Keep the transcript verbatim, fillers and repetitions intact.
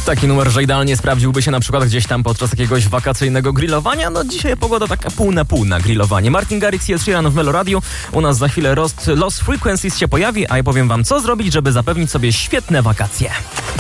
Taki numer, że idealnie sprawdziłby się na przykład gdzieś tam podczas jakiegoś wakacyjnego grillowania. No dzisiaj pogoda taka pół na pół na grillowanie. Martin Garrix i Ed Sheeran w Meloradiu. U nas za chwilę Lost, Lost Frequencies się pojawi, a ja powiem wam, co zrobić, żeby zapewnić sobie świetne wakacje.